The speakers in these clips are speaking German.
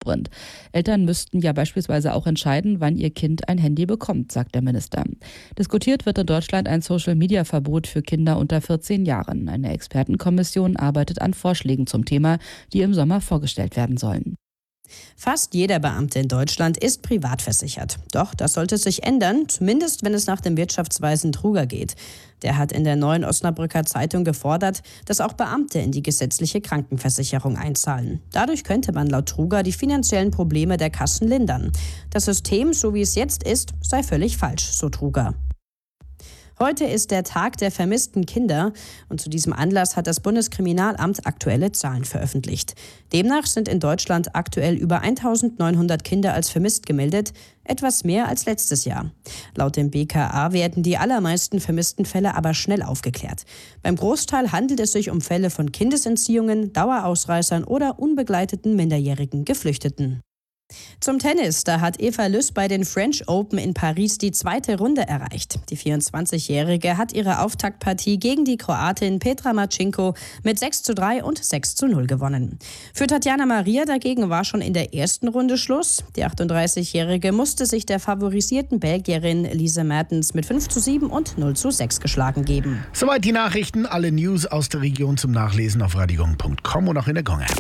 Sprint. Eltern müssten ja beispielsweise auch entscheiden, wann ihr Kind ein Handy bekommt, sagt der Minister. Diskutiert wird in Deutschland ein Social-Media-Verbot für Kinder unter 14 Jahren. Eine Expertenkommission arbeitet an Vorschlägen zum Thema, die im Sommer vorgestellt werden sollen. Fast jeder Beamte in Deutschland ist privat versichert. Doch das sollte sich ändern, zumindest wenn es nach dem Wirtschaftsweisen Truger geht. Der hat in der Neuen Osnabrücker Zeitung gefordert, dass auch Beamte in die gesetzliche Krankenversicherung einzahlen. Dadurch könnte man laut Truger die finanziellen Probleme der Kassen lindern. Das System, so wie es jetzt ist, sei völlig falsch, so Truger. Heute ist der Tag der vermissten Kinder und zu diesem Anlass hat das Bundeskriminalamt aktuelle Zahlen veröffentlicht. Demnach sind in Deutschland aktuell über 1900 Kinder als vermisst gemeldet, etwas mehr als letztes Jahr. Laut dem BKA werden die allermeisten vermissten Fälle aber schnell aufgeklärt. Beim Großteil handelt es sich um Fälle von Kindesentziehungen, Dauerausreißern oder unbegleiteten minderjährigen Geflüchteten. Zum Tennis, da hat Eva Lüss bei den French Open in Paris die zweite Runde erreicht. Die 24-Jährige hat ihre Auftaktpartie gegen die Kroatin Petra Marcinko mit 6:3 und 6:0 gewonnen. Für Tatjana Maria dagegen war schon in der ersten Runde Schluss. Die 38-Jährige musste sich der favorisierten Belgierin Lise Mertens mit 5:7 und 0:6 geschlagen geben. Soweit die Nachrichten, alle News aus der Region zum Nachlesen auf radiogong.com und auch in der Gong-App.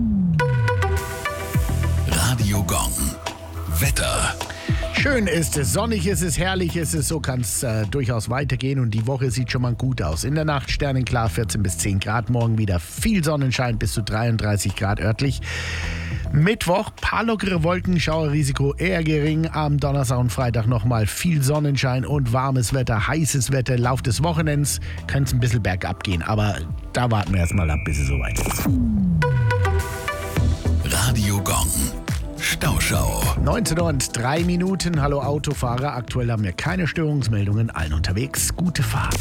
Radio Gong. Wetter. Schön ist es, sonnig ist es, herrlich ist es, so kann es durchaus weitergehen und die Woche sieht schon mal gut aus. In der Nacht sternenklar 14 bis 10 Grad, morgen wieder viel Sonnenschein bis zu 33 Grad örtlich. Mittwoch, paar lockere Wolken, Schauerrisiko eher gering. Am Donnerstag und Freitag nochmal viel Sonnenschein und warmes Wetter, heißes Wetter. Lauf des Wochenends könnte es ein bisschen bergab gehen, aber da warten wir erstmal ab, bis es soweit ist. Radio Gong. Stauschau. 19:03. Hallo Autofahrer. Aktuell haben wir keine Störungsmeldungen. Allen unterwegs. Gute Fahrt.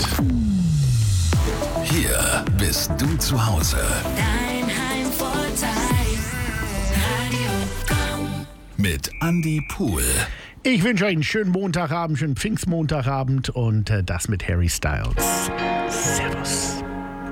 Hier bist du zu Hause. Dein Heimvorteil. Radio Gong. Mit Andi Pohl. Ich wünsche euch einen schönen Montagabend, schönen Pfingstmontagabend und das mit Harry Styles. Servus.